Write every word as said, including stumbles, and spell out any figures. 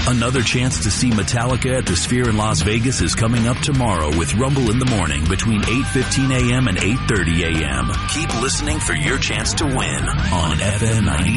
Another chance to see Metallica at the Sphere in Las Vegas is coming up tomorrow with Rumble in the Morning between eight fifteen a.m. and eight thirty a.m. Keep listening for your chance to win on F M ninety.